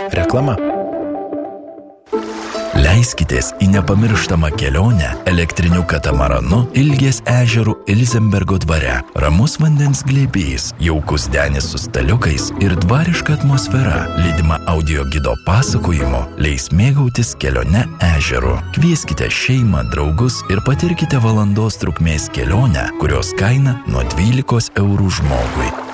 Reklama. Leiskitės į nepamirštamą kelionę elektriniu katamaranu Ilgės ežerų Ilzenbergo dvare. Ramus vandens glėbys, jaukus denis su staliukais ir dvariška atmosfera, lydima audio gido pasakojimo, leis mėgautis kelione ežeru. Kvieskite šeimą, draugus ir patirkite valandos trukmės kelionę, kurios kaina nuo 12 eurų žmogui.